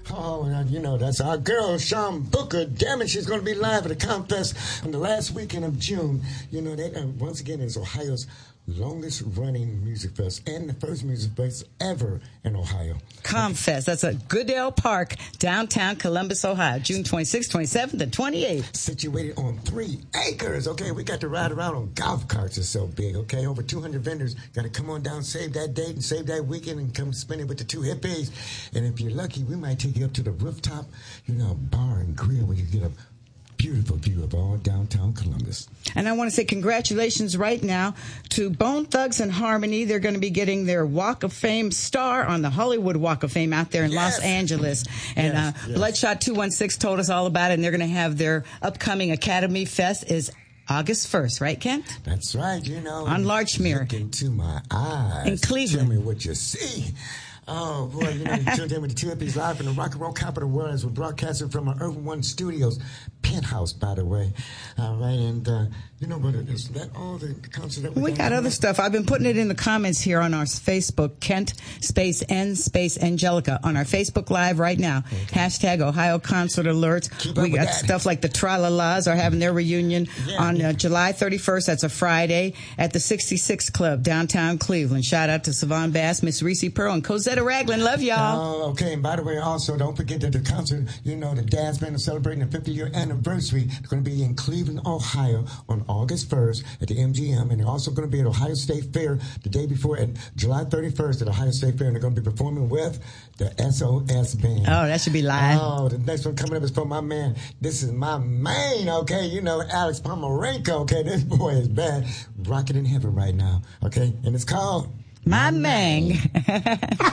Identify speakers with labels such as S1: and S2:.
S1: Oh, you know, that's our girl, Sean Booker. Damn it, she's going to be live at the ComFest on the last weekend of June. You know, that once again is Ohio's longest running music fest and the first music fest ever in Ohio.
S2: ComFest, that's at Goodell Park, downtown Columbus, Ohio, June 26th, 27th, and 28th.
S1: Situated on 3 acres, okay? We got to ride around on golf carts. It's so big, okay? Over 200 vendors. Got to come on down, save that date and save that weekend and come spend it with the 2 hippies. And if you're lucky, we might take you up to the rooftop, you know, bar and grill where you get a beautiful view of all downtown Columbus.
S2: And I want to say congratulations right now to Bone Thugs and Harmony. They're going to be getting their Walk of Fame star on the Hollywood Walk of Fame out there in Los Angeles. And Bloodshot 216 told us all about it, and they're going to have their upcoming Academy Fest is August 1st, right, Kent?
S1: That's right, you know.
S2: On Larchmere.
S1: Look into my eyes.
S2: In Cleveland.
S1: Tell me what you see. Oh, boy, you know, you tuned in with the Two Hippies live from the rock and roll capital of the world as we're broadcasting from our Urban One Studios penthouse, by the way. All right, and, you know, but is that all the concert that
S2: we got other stuff. I've been putting it in the comments here on our Facebook, Kent, space N, space Angelica, on our Facebook Live right now. Okay. Hashtag Ohio Concert Alerts. We got stuff like the Tra-La-Las are having their reunion on July 31st. That's a Friday at the 66 Club, downtown Cleveland. Shout out to Savon Bass, Miss Reese Pearl, and Cosetta Ragland. Love y'all.
S1: Oh, okay. And by the way, also, don't forget that the concert, you know, the Dance Band is celebrating the 50-year anniversary. It's going to be in Cleveland, Ohio on August 1st at the MGM. And they're also going to be at Ohio State Fair the day before at July 31st at Ohio State Fair. And they're going to be performing with the SOS Band.
S2: Oh, that should be live.
S1: Oh, the next one coming up is from my man. This is my main, okay? You know, Alex Pomerenko, okay? This boy is bad. Rocking in heaven right now, okay? And it's called
S2: My Mang.